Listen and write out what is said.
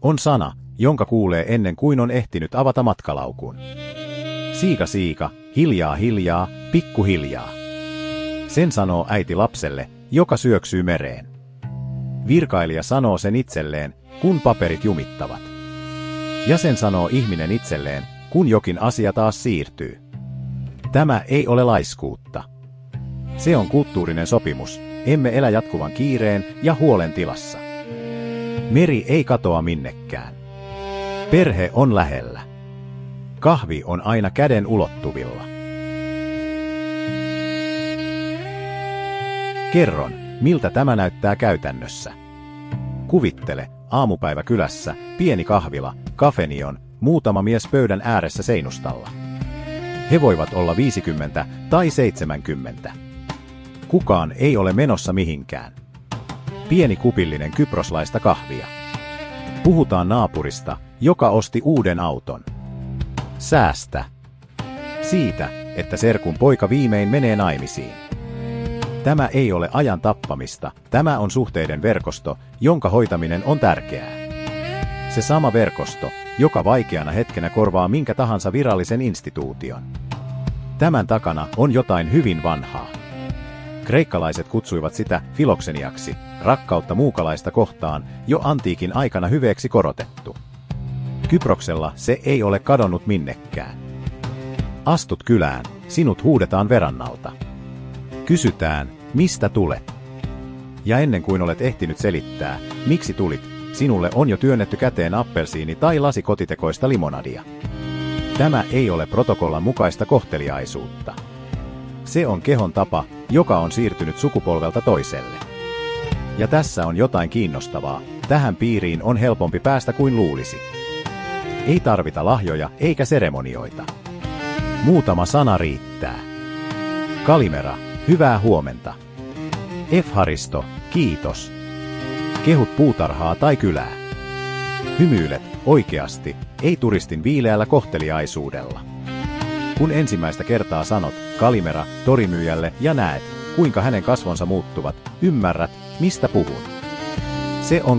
on sana, jonka kuulee ennen kuin on ehtinyt avata matkalaukun. Siika siika, hiljaa hiljaa, pikkuhiljaa. Sen sanoo äiti lapselle, joka syöksyy mereen. Virkailija sanoo sen itselleen, kun paperit jumittavat. Ja sen sanoo ihminen itselleen, kun jokin asia taas siirtyy. Tämä ei ole laiskuutta. Se on kulttuurinen sopimus, emme elä jatkuvan kiireen ja huolen tilassa. Meri ei katoa minnekään. Perhe on lähellä. Kahvi on aina käden ulottuvilla. Kerron, miltä tämä näyttää käytännössä. Kuvittele, aamupäivä kylässä, pieni kahvila, kafenion, muutama mies pöydän ääressä seinustalla. He voivat olla 50 tai 70. Kukaan ei ole menossa mihinkään. Pieni kupillinen kyproslaista kahvia. Puhutaan naapurista, joka osti uuden auton. Säästä. Siitä, että serkun poika viimein menee naimisiin. Tämä ei ole ajan tappamista, tämä on suhteiden verkosto, jonka hoitaminen on tärkeää. Se sama verkosto, joka vaikeana hetkenä korvaa minkä tahansa virallisen instituution. Tämän takana on jotain hyvin vanhaa. Kreikkalaiset kutsuivat sitä filokseniaksi, rakkautta muukalaista kohtaan, jo antiikin aikana hyveeksi korotettu. Kyproksella se ei ole kadonnut minnekään. Astut kylään, sinut huudetaan verannalta. Kysytään, mistä tulet? Ja ennen kuin olet ehtinyt selittää, miksi tulit, sinulle on jo työnnetty käteen appelsiini tai lasi kotitekoista limonadia. Tämä ei ole protokollan mukaista kohteliaisuutta. Se on kehon tapa, joka on siirtynyt sukupolvelta toiselle. Ja tässä on jotain kiinnostavaa, tähän piiriin on helpompi päästä kuin luulisi. Ei tarvita lahjoja eikä seremonioita. Muutama sana riittää. Kalimera, hyvää huomenta. Efharisto, kiitos. Kehut puutarhaa tai kylää. Hymyilet, oikeasti, ei turistin viileällä kohteliaisuudella. Kun ensimmäistä kertaa sanot, Kalimera, torimyyjälle ja näet, kuinka hänen kasvonsa muuttuvat, ymmärrät, mistä puhun. Se on